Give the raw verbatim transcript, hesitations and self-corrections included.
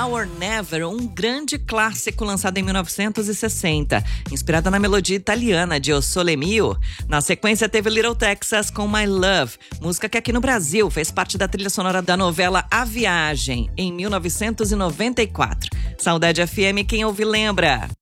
Now or Never, um grande clássico lançado em mil novecentos e sessenta, inspirada na melodia italiana de O Sole Mio. Na sequência teve Little Texas com My Love, música que aqui no Brasil fez parte da trilha sonora da novela A Viagem, em mil novecentos e noventa e quatro. Saudade F M, quem ouve lembra.